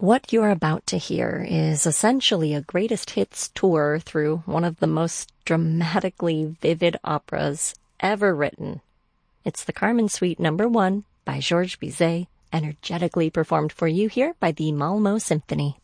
What you're about to hear is essentially a greatest hits tour through one of the most dramatically vivid operas ever written. It's the Carmen Suite No. 1 by Georges Bizet, energetically performed for you here by the Malmö Symphony.